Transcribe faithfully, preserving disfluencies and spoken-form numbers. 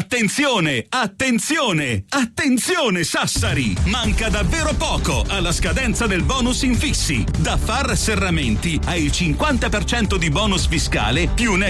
Attenzione, attenzione, attenzione Sassari! Manca davvero poco alla scadenza del bonus infissi. Da Far Serramenti hai il cinquanta per cento di bonus fiscale più un